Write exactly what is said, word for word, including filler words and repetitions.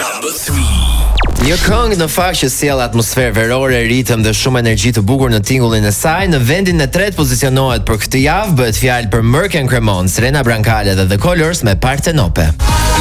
Një këngë në fakt që sjell atmosferë verore, ritëm dhe shumë energji të bukur në tingullin e saj. Në vendin e tretë pozicionohet për këtë javë, bëhet fjalë për Merk and Cremon, Serena Brancale dhe The Colors me Partenope.